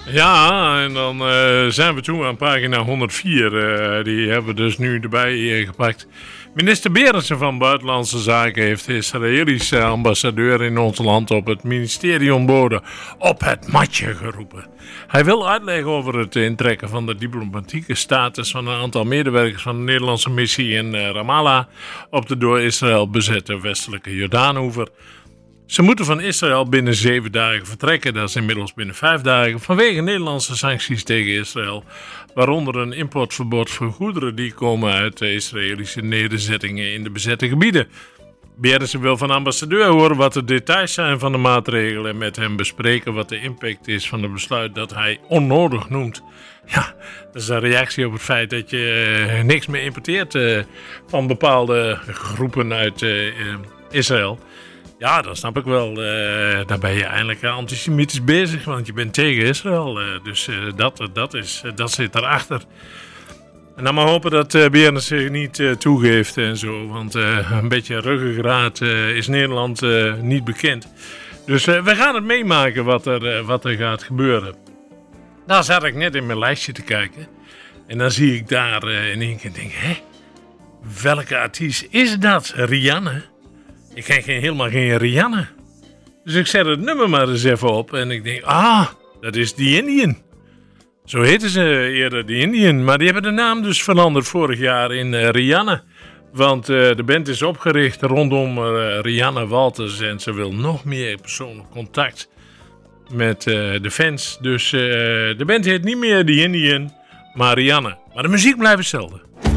Ja, en dan zijn we toe aan pagina 104. Die hebben we dus nu erbij gepakt. Minister Berendsen van Buitenlandse Zaken heeft de Israëlische ambassadeur in ons land op het ministerie ontboden op het matje geroepen. Hij wil uitleggen over het intrekken van de diplomatieke status van een aantal medewerkers van de Nederlandse missie in Ramallah op de door Israël bezette westelijke Jordaanoever. Ze moeten van Israël binnen 7 dagen vertrekken, dat is inmiddels binnen 5 dagen, vanwege Nederlandse sancties tegen Israël, waaronder een importverbod voor goederen die komen uit de Israëlische nederzettingen in de bezette gebieden. Berendsen wil van de ambassadeur horen wat de details zijn van de maatregelen en met hem bespreken wat de impact is van het besluit dat hij onnodig noemt. Ja, dat is een reactie op het feit dat je niks meer importeert van bepaalde groepen uit Israël. Ja, dat snap ik wel. Dan ben je eigenlijk antisemitisch bezig, want je bent tegen Israël. Dus dat zit erachter. En dan maar hopen dat Berendsen zich niet toegeeft en zo. Want een beetje ruggengraat is Nederland niet bekend. Dus we gaan het meemaken wat er gaat gebeuren. Daar zat ik net in mijn lijstje te kijken. En dan zie ik daar in één keer denk, welke artiest is dat? Rihanna? Ik ken helemaal geen Rihanna. Dus ik zet het nummer maar eens even op. En ik denk, dat is The Indian. Zo heten ze eerder, The Indian. Maar die hebben de naam dus veranderd vorig jaar in Rihanna. Want de band is opgericht rondom Rihanna Walters. En ze wil nog meer persoonlijk contact met de fans. Dus de band heet niet meer The Indian, maar Rihanna. Maar de muziek blijft hetzelfde.